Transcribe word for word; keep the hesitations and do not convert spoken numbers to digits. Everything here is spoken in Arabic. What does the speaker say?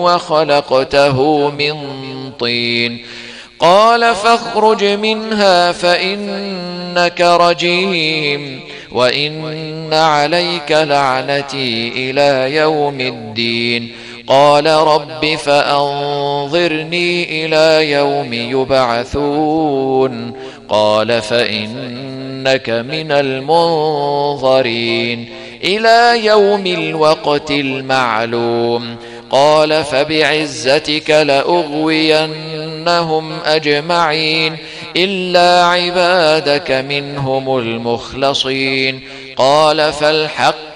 وخلقته من طين قال فاخرج منها فإنك رجيم وإن عليك لعنتي إلى يوم الدين قال رب فأنظرني إلى يوم يبعثون قال فإنك من المنظرين إلى يوم الوقت المعلوم قال فبعزتك لأغوينهم أجمعين إلا عبادك منهم المخلصين قال فالحق